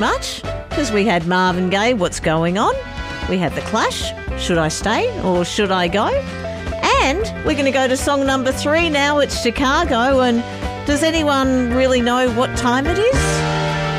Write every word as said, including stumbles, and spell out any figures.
much because we had Marvin Gaye, What's Going On? We had The Clash, Should I Stay or Should I Go? And we're going to go to song number three now. It's Chicago. And does anyone really know what time it is?